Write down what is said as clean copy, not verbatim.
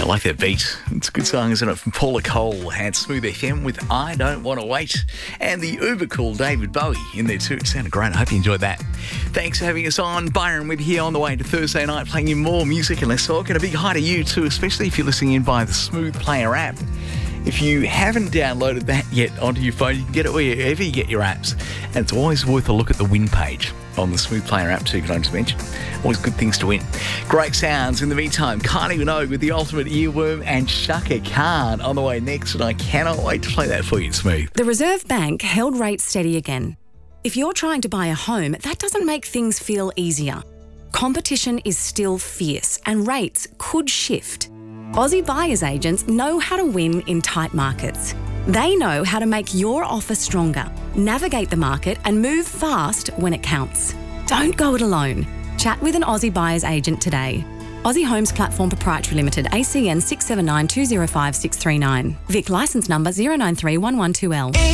I like that beat. It's a good song, isn't it? From Paula Cole and Smooth FM with I Don't Want to Wait. And the uber cool David Bowie in there too. It sounded great. I hope you enjoyed that. Thanks for having us on. Byron Webb here on the way to Thursday night, playing you more music and less talk. And a big hi to you too, especially if you're listening in by the Smooth Player app. If you haven't downloaded that yet onto your phone, you can get it wherever you get your apps. And it's always worth a look at the win page on the Smooth Player app too, can I just mention? Always good things to win. Great sounds. In the meantime, Kylie Minogue with the ultimate earworm and Shaka Khan on the way next, and I cannot wait to play that for you, Smooth. The Reserve Bank held rates steady again. If you're trying to buy a home, that doesn't make things feel easier. Competition is still fierce and rates could shift. Aussie buyers agents know how to win in tight markets. They know how to make your offer stronger, navigate the market and move fast when it counts. Don't go it alone. Chat with an Aussie buyer's agent today. Aussie Homes Platform Proprietary Limited, ACN 679 205 639. Vic licence number 093 112L.